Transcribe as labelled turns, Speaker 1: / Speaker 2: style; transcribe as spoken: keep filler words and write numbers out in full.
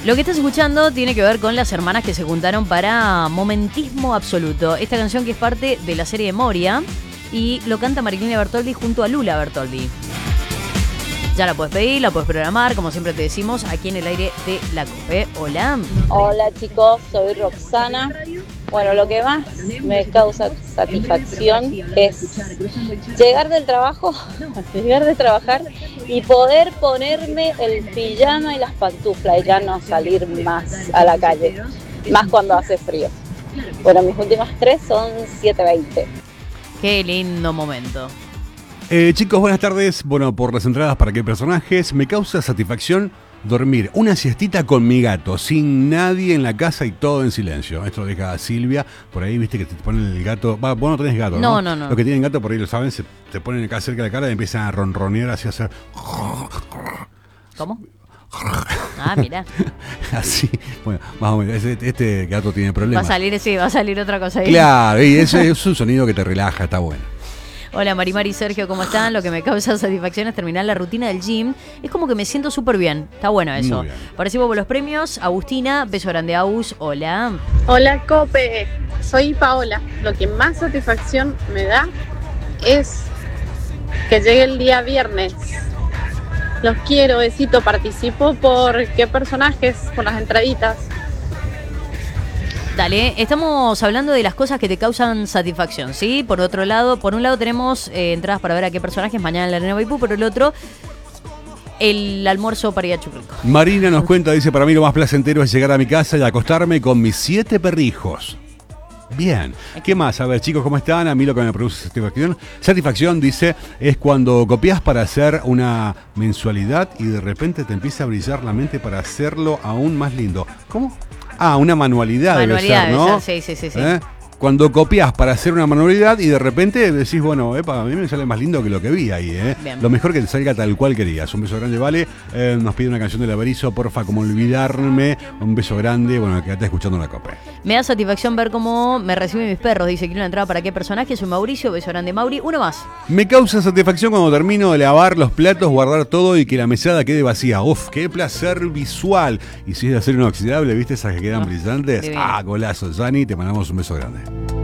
Speaker 1: Lo que estás escuchando tiene que ver con las hermanas que se juntaron para Momentismo Absoluto. Esta canción que es parte de la serie de Moria y lo canta Marilina Bertoldi junto a Lula Bertoldi. Ya la puedes pedir, la puedes programar, como siempre te decimos, aquí en el aire de La Cope. Hola.
Speaker 2: Hola chicos, soy Roxana. Bueno, lo que más me causa satisfacción es llegar del trabajo, llegar de trabajar y poder ponerme el pijama y las pantuflas y ya no salir más a la calle, más cuando hace frío. Bueno, mis últimas tres son siete veinte.
Speaker 1: Qué lindo momento.
Speaker 3: Eh, chicos, buenas tardes. Bueno, por las entradas para qué personajes, me causa satisfacción dormir una siestita con mi gato, sin nadie en la casa y todo en silencio. Esto lo deja Silvia, por ahí viste que te ponen el gato. Va, vos no tenés gato, ¿no?
Speaker 1: No, no, no.
Speaker 3: Los que tienen gato por ahí lo saben, se te ponen acá cerca de la cara y empiezan a ronronear así, a hacer.
Speaker 1: ¿Cómo? Ah, mira.
Speaker 3: Así, bueno, más o menos. Este, este gato tiene problemas.
Speaker 1: Va a salir, sí, va a salir otra cosa ahí.
Speaker 3: Claro, y ese es un sonido que te relaja, está bueno.
Speaker 1: Hola Marimar y Sergio, ¿cómo están? Lo que me causa satisfacción es terminar la rutina del gym. Es como que me siento súper bien. Está bueno eso.
Speaker 3: Muy bien.
Speaker 1: Participo por los premios. Agustina, beso grande a Agus. Hola.
Speaker 4: Hola Cope, soy Paola. Lo que más satisfacción me da es que llegue el día viernes. Los quiero, besito. Participo por qué personajes, por las entraditas.
Speaker 1: Dale, estamos hablando de las cosas que te causan satisfacción, ¿sí? Por otro lado, por un lado tenemos eh, entradas para ver a qué personajes mañana en la Arena Maipú, por el otro, el almuerzo para ir a Churrico.
Speaker 3: Marina nos cuenta, dice, para mí lo más placentero es llegar a mi casa y acostarme con mis siete perrijos. Bien. ¿Qué más? A ver, chicos, ¿cómo están? A mí lo que me produce satisfacción, satisfacción, dice, es cuando copias para hacer una mensualidad y de repente te empieza a brillar la mente para hacerlo aún más lindo. ¿Cómo? Ah, una manualidad,
Speaker 1: Manualidad
Speaker 3: debe ser, ¿no?
Speaker 1: debe ser, sí, sí, sí. sí.
Speaker 3: ¿Eh? Cuando copias para hacer una manualidad y de repente decís, bueno, epa, a mí me sale más lindo que lo que vi ahí, ¿eh?
Speaker 1: Bien.
Speaker 3: Lo mejor que te salga tal cual querías. Un beso grande, Vale. Eh, nos pide una canción de Averizo, porfa, como olvidarme. Un beso grande. Bueno, quédate escuchando la copa.
Speaker 1: Me da satisfacción ver cómo me reciben mis perros. Dice, quiero una entrada para qué personaje. Soy Mauricio, beso grande Mauri. Uno más.
Speaker 3: Me causa satisfacción cuando termino de lavar los platos, guardar todo y que la mesada quede vacía. Uf, qué placer visual. Y si es de acero inoxidable, ¿viste esas que quedan
Speaker 1: No,
Speaker 3: brillantes?
Speaker 1: divino.
Speaker 3: Ah, golazo. Jani, te mandamos un beso grande.